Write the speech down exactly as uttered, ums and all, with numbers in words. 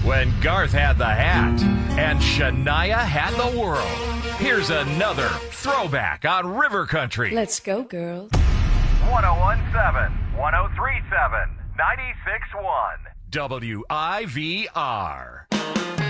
when Garth had the hat and Shania had the world. Here's another throwback on River Country. Let's go, girls. one oh one point seven, one oh three point seven, ninety-six point one. W I V R.